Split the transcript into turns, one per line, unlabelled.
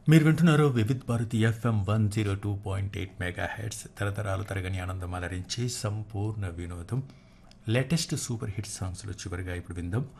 మీరు వింటున్నారు Vividh Bharati FM 102.8 mega heads తరతరాలు తరగని ఆనందం అలరించే సంపూర్ణ వినోదం లేటెస్ట్ సూపర్ హిట్ సాంగ్స్లో చివరిగా ఇప్పుడు విందాం